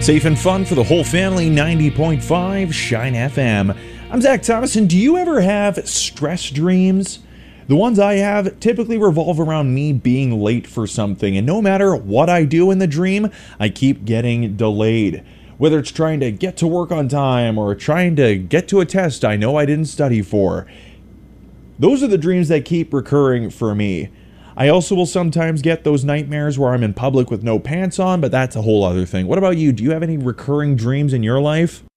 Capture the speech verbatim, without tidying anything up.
Safe and fun for the whole family, ninety point five Shine F M. I'm Zach Thomas, and do you ever have stress dreams? The ones I have typically revolve around me being late for something, and no matter what I do in the dream, I keep getting delayed. Whether it's trying to get to work on time or trying to get to a test I know I didn't study for. Those are the dreams that keep recurring for me. I also will sometimes get those nightmares where I'm in public with no pants on, but that's a whole other thing. What about you? Do you have any recurring dreams in your life?